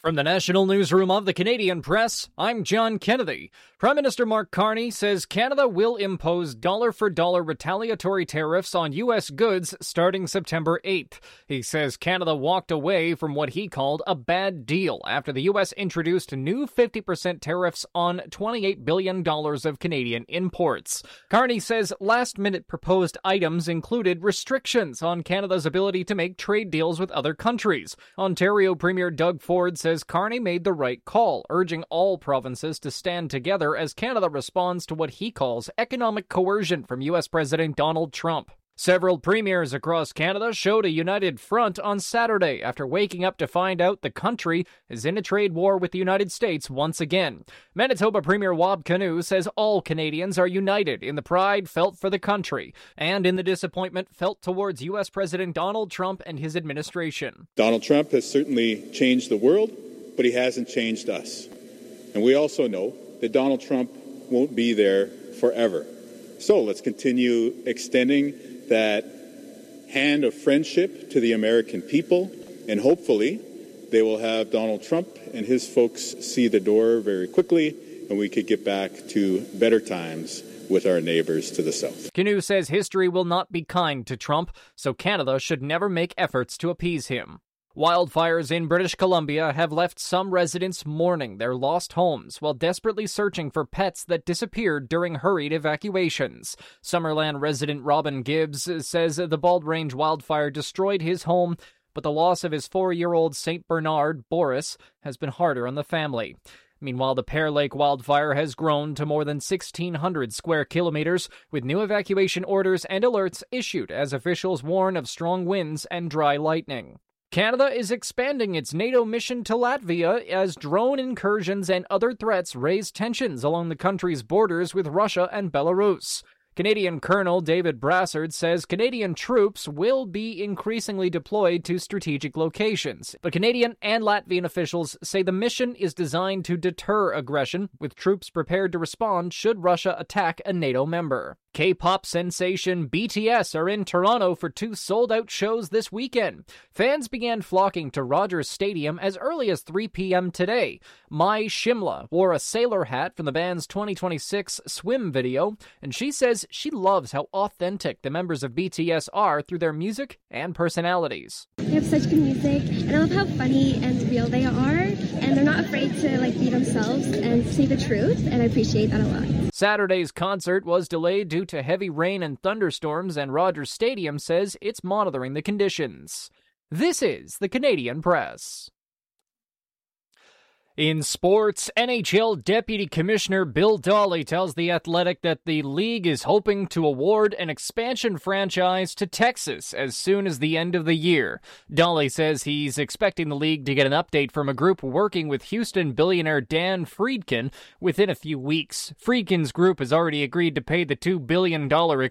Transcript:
From the National Newsroom of the Canadian Press, I'm John Kennedy. Prime Minister Mark Carney says Canada will impose dollar-for-dollar retaliatory tariffs on U.S. goods starting September 8th. He says Canada walked away from what he called a bad deal after the U.S. introduced new 50% tariffs on $28 billion of Canadian imports. Carney says last-minute proposed items included restrictions on Canada's ability to make trade deals with other countries. Ontario Premier Doug Ford says Carney made the right call, urging all provinces to stand together as Canada responds to what he calls economic coercion from U.S. President Donald Trump. Several premiers across Canada showed a united front on Saturday after waking up to find out the country is in a trade war with the United States once again. Manitoba Premier Wab Kinew says all Canadians are united in the pride felt for the country and in the disappointment felt towards U.S. President Donald Trump and his administration. Donald Trump has certainly changed the world, but he hasn't changed us. And we also know that Donald Trump won't be there forever. So let's continue extending that hand of friendship to the American people, and hopefully they will have Donald Trump and his folks see the door very quickly, and we could get back to better times with our neighbors to the south. Kinew says history will not be kind to Trump, so Canada should never make efforts to appease him. Wildfires in British Columbia have left some residents mourning their lost homes while desperately searching for pets that disappeared during hurried evacuations. Summerland resident Robin Gibbs says the Bald Range wildfire destroyed his home, but the loss of his 4-year-old St. Bernard, Boris, has been harder on the family. Meanwhile, the Pear Lake wildfire has grown to more than 1,600 square kilometers, with new evacuation orders and alerts issued as officials warn of strong winds and dry lightning. Canada is expanding its NATO mission to Latvia as drone incursions and other threats raise tensions along the country's borders with Russia and Belarus. Canadian Colonel David Brassard says Canadian troops will be increasingly deployed to strategic locations, but Canadian and Latvian officials say the mission is designed to deter aggression, with troops prepared to respond should Russia attack a NATO member. K-pop sensation BTS are in Toronto for 2 sold-out shows this weekend. Fans began flocking to Rogers Stadium as early as 3 p.m. today. Mai Shimla wore a sailor hat from the band's 2026 swim video, and she says she loves how authentic the members of BTS are through their music and personalities. They have such good music, and I love how funny and real they are, and they're not afraid to be themselves and say the truth, and I appreciate that a lot. Saturday's concert was delayed due to heavy rain and thunderstorms, and Rogers Stadium says it's monitoring the conditions. This is the Canadian Press. In sports, NHL Deputy Commissioner Bill Daly tells The Athletic that the league is hoping to award an expansion franchise to Texas as soon as the end of the year. Daly says he's expecting the league to get an update from a group working with Houston billionaire Dan Friedkin within a few weeks. Friedkin's group has already agreed to pay the $2 billion